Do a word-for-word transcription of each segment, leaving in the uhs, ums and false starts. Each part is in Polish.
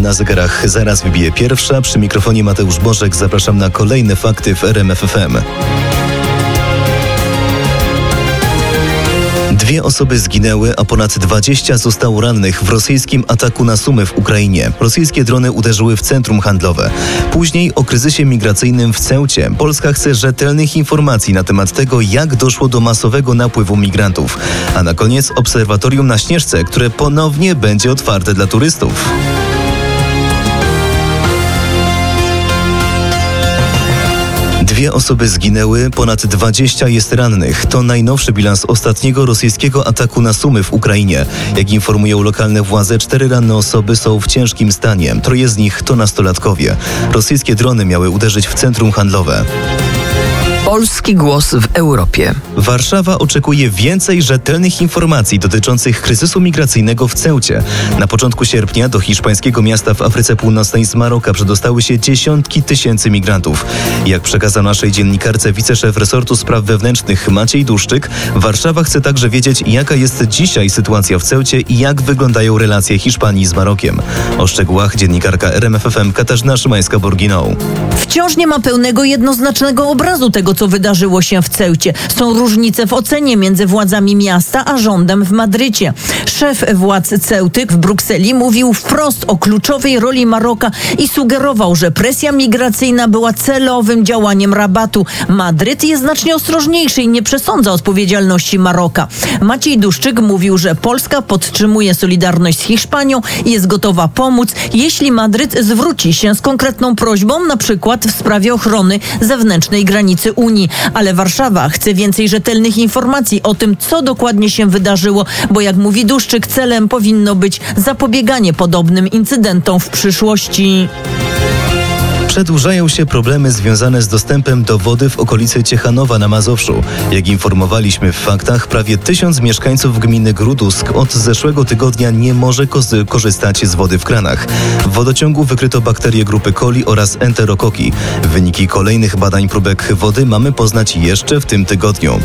na zegarach zaraz wybije pierwsza. Przy mikrofonie Mateusz Bożek. Zapraszam na kolejne fakty w R M F F M. Dwie osoby zginęły, a ponad dwadzieścia zostało rannych w rosyjskim ataku na Sumy w Ukrainie. Rosyjskie drony uderzyły w centrum handlowe. Później o kryzysie migracyjnym w Ceucie. Polska chce rzetelnych informacji na temat tego, jak doszło do masowego napływu migrantów. A na koniec obserwatorium na Śnieżce, które ponownie będzie otwarte dla turystów. Dwie osoby zginęły, ponad dwadzieścia jest rannych. To najnowszy bilans ostatniego rosyjskiego ataku na Sumy w Ukrainie. Jak informują lokalne władze, cztery ranne osoby są w ciężkim stanie. Troje z nich to nastolatkowie. Rosyjskie drony miały uderzyć w centrum handlowe. Polski głos w Europie. Warszawa oczekuje więcej rzetelnych informacji dotyczących kryzysu migracyjnego w Ceucie. Na początku sierpnia do hiszpańskiego miasta w Afryce Północnej z Maroka przedostały się dziesiątki tysięcy migrantów. Jak przekazał naszej dziennikarce wiceszef resortu spraw wewnętrznych Maciej Duszczyk, Warszawa chce także wiedzieć, jaka jest dzisiaj sytuacja w Ceucie i jak wyglądają relacje Hiszpanii z Marokiem. O szczegółach dziennikarka R M F F M Katarzyna Szymańska-Borginą. Wciąż nie ma pełnego, jednoznacznego obrazu tego, co wydarzyło się w Ceucie. Są różnice w ocenie między władzami miasta a rządem w Madrycie. Szef władz Ceuty w Brukseli mówił wprost o kluczowej roli Maroka i sugerował, że presja migracyjna była celowym działaniem Rabatu. Madryt jest znacznie ostrożniejszy i nie przesądza odpowiedzialności Maroka. Maciej Duszczyk mówił, że Polska podtrzymuje solidarność z Hiszpanią i jest gotowa pomóc, jeśli Madryt zwróci się z konkretną prośbą, na przykład w sprawie ochrony zewnętrznej granicy Unii. Ale Warszawa chce więcej rzetelnych informacji o tym, co dokładnie się wydarzyło, bo jak mówi Duszczyk, celem powinno być zapobieganie podobnym incydentom w przyszłości. Przedłużają się problemy związane z dostępem do wody w okolicy Ciechanowa na Mazowszu. Jak informowaliśmy w faktach, prawie tysiąc mieszkańców gminy Grudusk od zeszłego tygodnia nie może ko- korzystać z wody w kranach. W wodociągu wykryto bakterie grupy coli oraz enterokoki. Wyniki kolejnych badań próbek wody mamy poznać jeszcze w tym tygodniu.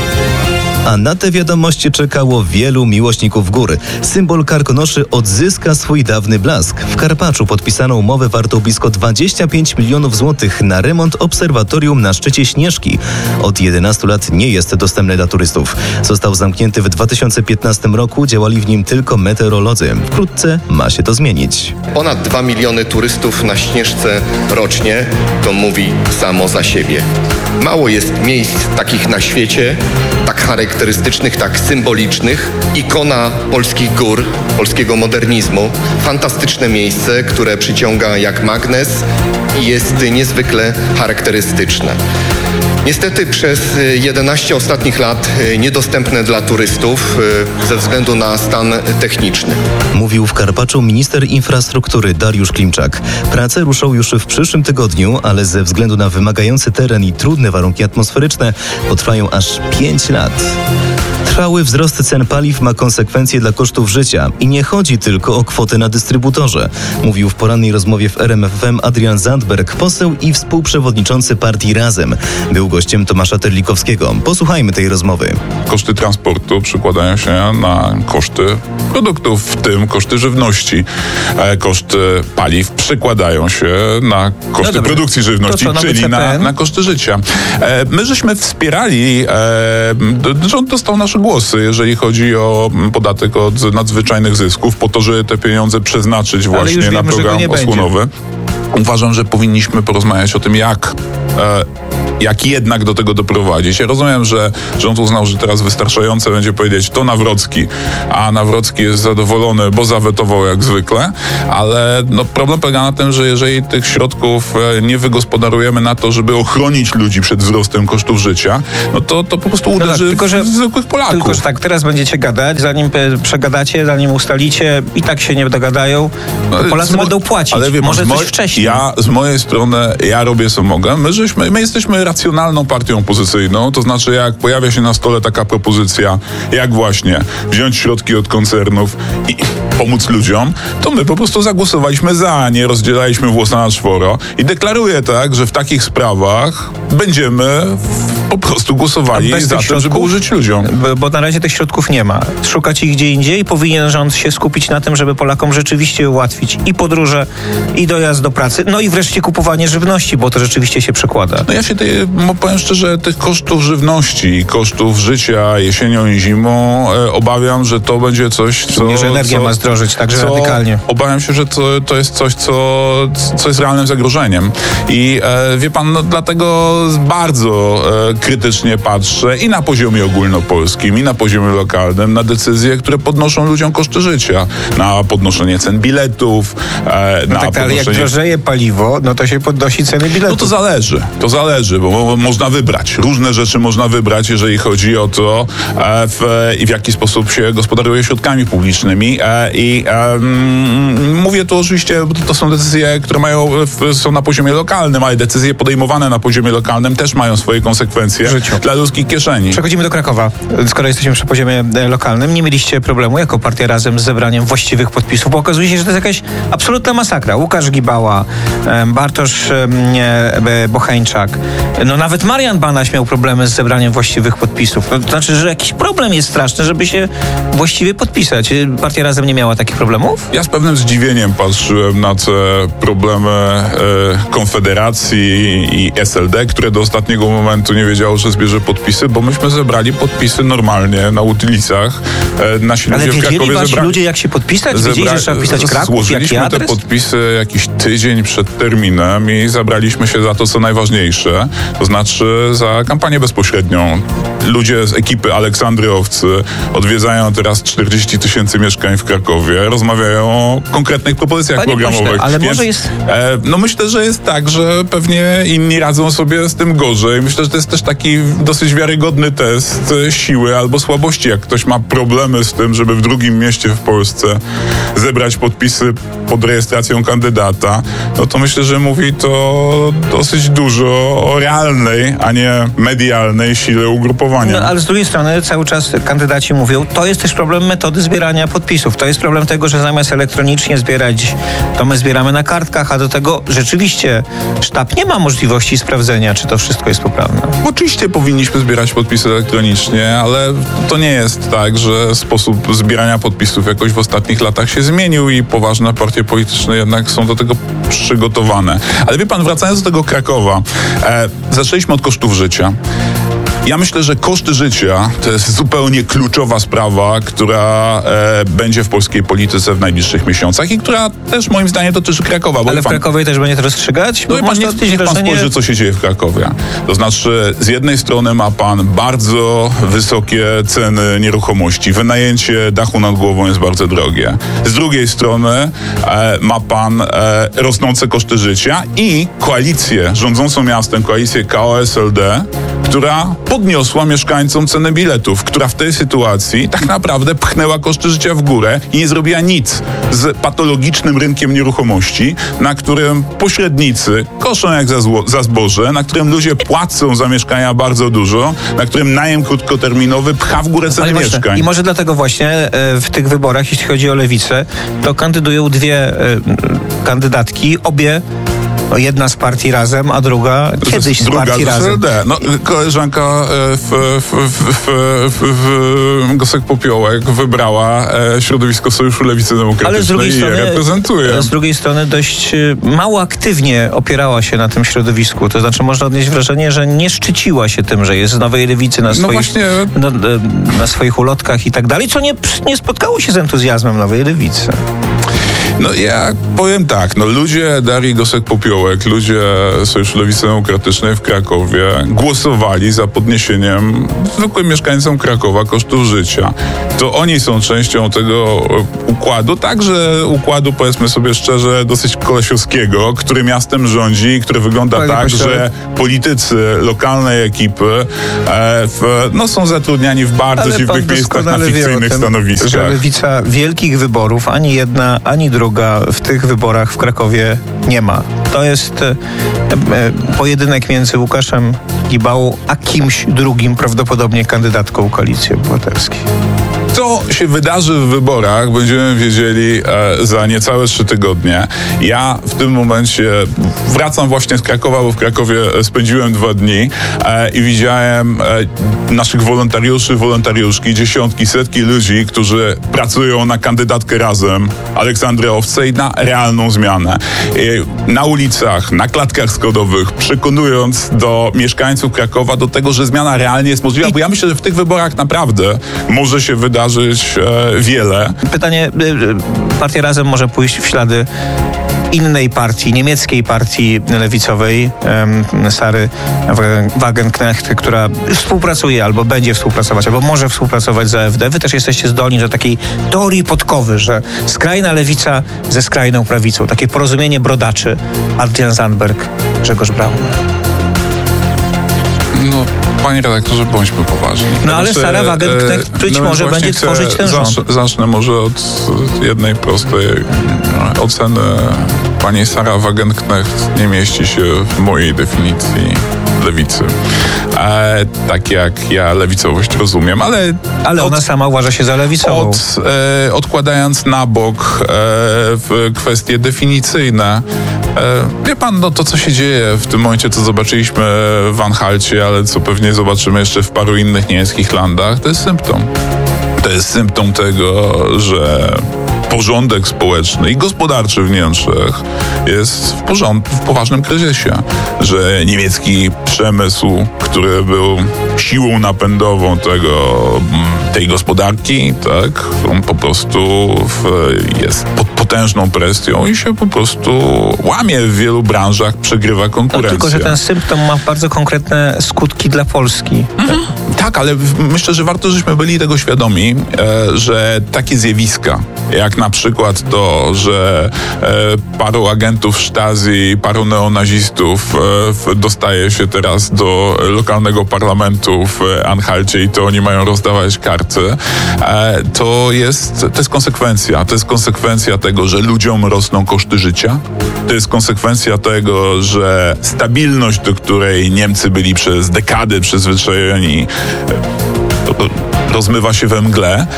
A na te wiadomości czekało wielu miłośników gór. Symbol Karkonoszy odzyska swój dawny blask. W Karpaczu podpisano umowę wartą blisko dwadzieścia pięć milionów złotych na remont obserwatorium na szczycie Śnieżki. Od jedenastu lat nie jest dostępny dla turystów. Został zamknięty w dwa tysiące piętnastym roku, działali w nim tylko meteorolodzy. Wkrótce ma się to zmienić. Ponad dwa miliony turystów na Śnieżce rocznie, to mówi samo za siebie. Mało jest miejsc takich na świecie, tak charakterystycznych, tak symbolicznych. Ikona polskich gór, polskiego modernizmu. Fantastyczne miejsce, które przyciąga jak magnes i jest niezwykle charakterystyczne. Niestety przez jedenaście ostatnich lat niedostępne dla turystów ze względu na stan techniczny. Mówił w Karpaczu minister infrastruktury Dariusz Klimczak. Prace ruszą już w przyszłym tygodniu, ale ze względu na wymagający teren i trudne warunki atmosferyczne potrwają aż pięć lat. Trwały wzrost cen paliw ma konsekwencje dla kosztów życia i nie chodzi tylko o kwotę na dystrybutorze, mówił w porannej rozmowie w R M F F M Adrian Zandberg, poseł i współprzewodniczący partii Razem. Był gościem Tomasza Terlikowskiego. Posłuchajmy tej rozmowy. Koszty transportu przekładają się na koszty produktów, w tym koszty żywności. Koszty paliw przekładają się na koszty no produkcji żywności, to, czyli na, na koszty życia. My żeśmy wspierali, rząd dostał nasze głosy, jeżeli chodzi o podatek od nadzwyczajnych zysków, po to, żeby te pieniądze przeznaczyć właśnie wiemy, na program osłonowy. Będzie. Uważam, że powinniśmy porozmawiać o tym, jak e, jak jednak do tego doprowadzić. Ja rozumiem, że rząd uznał, że teraz wystarczające będzie powiedzieć to Nawrocki, a Nawrocki jest zadowolony, bo zawetował jak zwykle, ale no, problem polega na tym, że jeżeli tych środków nie wygospodarujemy na to, żeby ochronić ludzi przed wzrostem kosztów życia, no to, to po prostu uderzy no tak, tylko, że, w zwykłych Polaków. Tylko, że tak, teraz będziecie gadać, zanim przegadacie, zanim ustalicie, i tak się nie dogadają, Polacy mo- będą płacić. Ale wie, może coś wcześniej. Ja z mojej strony, ja robię co mogę. My, żeśmy, my jesteśmy racjonalną partią opozycyjną, to znaczy jak pojawia się na stole taka propozycja, jak właśnie wziąć środki od koncernów i pomóc ludziom, to my po prostu zagłosowaliśmy za, nie rozdzielaliśmy włosa na czworo i deklaruję tak, że w takich sprawach będziemy w po prostu głosowali za tym, środków, żeby użyć ludziom. Bo, bo na razie tych środków nie ma. Szukać ich gdzie indziej i powinien rząd się skupić na tym, żeby Polakom rzeczywiście ułatwić i podróże, i dojazd do pracy, no i wreszcie kupowanie żywności, bo to rzeczywiście się przekłada. No ja się tej, powiem szczerze, tych kosztów żywności i kosztów życia jesienią i zimą e, obawiam, że to będzie coś, co... Nie, że energia co, ma zdrożyć, także co, radykalnie. Obawiam się, że to, to jest coś, co, co jest realnym zagrożeniem. I e, wie pan, no, dlatego bardzo e, krytycznie patrzę i na poziomie ogólnopolskim, i na poziomie lokalnym na decyzje, które podnoszą ludziom koszty życia. Na podnoszenie cen biletów, e, no na tak, podnoszenie... ale jak drożeje paliwo, no to się podnosi ceny biletów. No to zależy, to zależy, bo można wybrać. Różne rzeczy można wybrać, jeżeli chodzi o to, e, w, w jaki sposób się gospodaruje środkami publicznymi. E, I e, m, mówię tu oczywiście, bo to są decyzje, które mają, w, są na poziomie lokalnym, ale decyzje podejmowane na poziomie lokalnym też mają swoje konsekwencje dla ludzkich kieszeni. Przechodzimy do Krakowa. Skoro jesteśmy przy poziomie lokalnym, nie mieliście problemu jako partia Razem z zebraniem właściwych podpisów, bo okazuje się, że to jest jakaś absolutna masakra. Łukasz Gibała, Bartosz Bocheńczak, no nawet Marian Banaś miał problemy z zebraniem właściwych podpisów. No, to znaczy, że jakiś problem jest straszny, żeby się właściwie podpisać. Partia Razem nie miała takich problemów? Ja z pewnym zdziwieniem patrzyłem na te problemy e, Konfederacji i S L D, które do ostatniego momentu nie wiedziało, że zbierze podpisy, bo myśmy zebrali podpisy normalnie na ulicach. E, nasi Ale ludzie w wiedzieli Krakowie wasi zebrali, ludzie, jak się podpisać? zebra, Wiedzieli, że trzeba pisać Kraków, złożyliśmy jaki adres? te podpisy jakiś tydzień przed terminem i zabraliśmy się za to, co najważniejsze, to znaczy za kampanię bezpośrednią. Ludzie z ekipy Aleksandry Owcy odwiedzają teraz czterdzieści tysięcy mieszkań w Krakowie, rozmawiają o konkretnych propozycjach Panie programowych. Pośle, ale Więc, może jest... E, no myślę, że jest tak, że pewnie inni radzą sobie z tym gorzej. Myślę, że to jest też taki dosyć wiarygodny test siły albo słabości. Jak ktoś ma problemy z tym, żeby w drugim mieście w Polsce zebrać podpisy pod rejestracją kandydata, no to myślę, że mówi to dosyć dużo o realnej, a nie medialnej sile ugrupowania. No, ale z drugiej strony cały czas kandydaci mówią, to jest też problem metody zbierania podpisów. To jest problem tego, że zamiast elektronicznie zbierać, to my zbieramy na kartkach, a do tego rzeczywiście sztab nie ma możliwości sprawdzenia, czy to wszystko jest poprawne. Oczywiście powinniśmy zbierać podpisy elektronicznie, ale to nie jest tak, że sposób zbierania podpisów jakoś w ostatnich latach się zmienił i poważne partie polityczne jednak są do tego przygotowane. Ale wie pan, wracając do tego Krakowa, e, zaczęliśmy od kosztów życia. Ja myślę, że koszty życia to jest zupełnie kluczowa sprawa, która e, będzie w polskiej polityce w najbliższych miesiącach i która też moim zdaniem dotyczy Krakowa. Bo Ale w pan, Krakowie też będzie to rozstrzygać? no i pan, niech, niech pan spojrzy, co się dzieje w Krakowie. To znaczy, z jednej strony ma pan bardzo wysokie ceny nieruchomości. Wynajęcie dachu nad głową jest bardzo drogie. Z drugiej strony e, ma pan e, rosnące koszty życia i koalicję rządzącą miastem, koalicję K O S L D, która podniosła mieszkańcom cenę biletów, która w tej sytuacji tak naprawdę pchnęła koszty życia w górę i nie zrobiła nic z patologicznym rynkiem nieruchomości, na którym pośrednicy koszą jak za, zło, za zboże, na którym ludzie płacą za mieszkania bardzo dużo, na którym najem krótkoterminowy pcha w górę ceny mieszkań. I może dlatego właśnie w tych wyborach, jeśli chodzi o lewicę, to kandydują dwie kandydatki, obie jedna z partii Razem, a druga kiedyś z druga partii z Razem. S L D. No, koleżanka w, w, w, w, w Gosek-Popiołek wybrała środowisko Sojuszu Lewicy Demokratycznej. Ale z drugiej strony, i je reprezentuje. Z drugiej strony dość mało aktywnie opierała się na tym środowisku. To znaczy można odnieść wrażenie, że nie szczyciła się tym, że jest z Nowej Lewicy na swoich, no właśnie... na, na swoich ulotkach i tak dalej, co nie, nie spotkało się z entuzjazmem Nowej Lewicy. No ja powiem tak, no ludzie Darii Gosek-Popiołek, ludzie Sojuszu Lewicy Demokratycznej w Krakowie głosowali za podniesieniem zwykłym mieszkańcom Krakowa kosztów życia. To oni są częścią tego układu, także układu, powiedzmy sobie szczerze, dosyć kolesiowskiego, który miastem rządzi i który wygląda Panie tak, Pośle. że politycy lokalnej ekipy e, w, no, są zatrudniani w bardzo dziwnych miejscach na fikcyjnych tym, stanowiskach. Że Lewica wielkich wyborów, ani jedna, ani druga w tych wyborach w Krakowie nie ma. To jest e, e, pojedynek między Łukaszem Gibałą a kimś drugim, prawdopodobnie kandydatką Koalicji Obywatelskiej. Co się wydarzy w wyborach, będziemy wiedzieli e, za niecałe trzy tygodnie. Ja w tym momencie wracam właśnie z Krakowa, bo w Krakowie spędziłem dwa dni e, i widziałem e, naszych wolontariuszy, wolontariuszki, dziesiątki, setki ludzi, którzy pracują na kandydatkę Razem Aleksandry Owcej na realną zmianę. E, na ulicach, na klatkach schodowych, przekonując do mieszkańców Krakowa do tego, że zmiana realnie jest możliwa, bo ja myślę, że w tych wyborach naprawdę może się wydarzyć e, wiele. Pytanie, partia Razem może pójść w ślady innej partii, niemieckiej partii lewicowej, um, Sary Wagenknecht, która współpracuje albo będzie współpracować, albo może współpracować z A F D. Wy też jesteście zdolni do takiej teorii podkowy, że skrajna lewica ze skrajną prawicą. Takie porozumienie brodaczy. Adrian Zandberg, Grzegorz Braun. No, panie redaktorze, bądźmy poważni. No ale znaczy, Sara Wagenknecht być no może będzie tworzyć ten rząd. Zacznę, zacznę może od jednej prostej oceny. Pani Sara Wagenknecht nie mieści się w mojej definicji lewicy. E, tak jak ja lewicowość rozumiem, ale... Ale od, ona sama uważa się za lewicową. Od, e, odkładając na bok e, w kwestie definicyjne. E, wie pan, no to co się dzieje w tym momencie, co zobaczyliśmy w Anhalcie, ale co pewnie zobaczymy jeszcze w paru innych niemieckich landach, to jest symptom. To jest symptom tego, że porządek społeczny i gospodarczy w Niemczech jest w, porząd- w poważnym kryzysie, że niemiecki przemysł, który był siłą napędową tego, tej gospodarki, tak, on po prostu w, jest pod potężną presją i się po prostu łamie w wielu branżach, przegrywa konkurencję. No, tylko, że ten symptom ma bardzo konkretne skutki dla Polski. Mhm. Tak, ale myślę, że warto, żeśmy byli tego świadomi, e, że takie zjawiska, jak na przykład to, że e, paru agentów Stasi, paru neonazistów e, w, dostaje się teraz do lokalnego parlamentu w Anhalcie i to oni mają rozdawać karty, e, to jest, to jest konsekwencja. To jest konsekwencja tego, że ludziom rosną koszty życia. To jest konsekwencja tego, że stabilność, do której Niemcy byli przez dekady przyzwyczajeni, rozmywa się we mgle.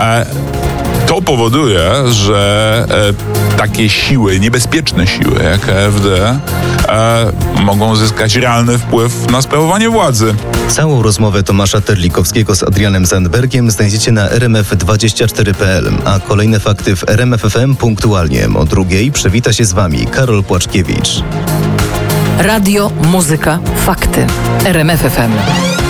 To powoduje, że e, takie siły, niebezpieczne siły jak A F D e, mogą zyskać realny wpływ na sprawowanie władzy. Całą rozmowę Tomasza Terlikowskiego z Adrianem Zandbergiem znajdziecie na r m f dwadzieścia cztery kropka p l, a kolejne fakty w R M F F M punktualnie. O drugiej przywita się z wami Karol Płaczkiewicz. Radio, muzyka, fakty. R M F F M.